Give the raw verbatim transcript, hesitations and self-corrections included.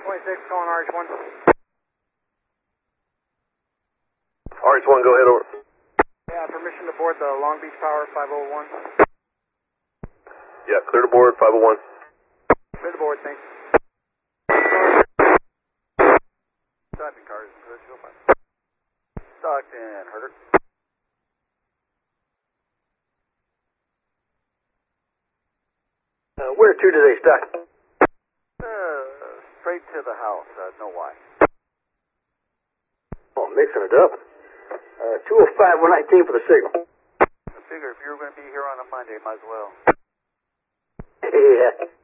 twenty-six, calling R H one. R H one, go ahead, over. Yeah, permission to board the Long Beach Power five oh one. Yeah, clear to board, five oh one. Clear to board, thanks. Stockton cars, Stockton, Herder. Uh, where to today, Stockton? Uh, straight to the house, uh, no why. Oh, mixing it up. Uh, two oh five, one nineteen for the signal. I figure if you were going to be here on a Monday, might as well. Yeah.